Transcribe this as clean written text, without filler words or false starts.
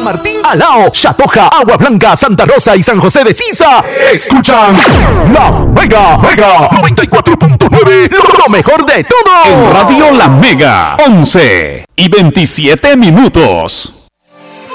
San Martín, Alao, Chatoja, Agua Blanca, Santa Rosa y San José de Sisa. Escuchan La Mega 94.9, lo mejor de todo. En Radio La Mega, 11:27.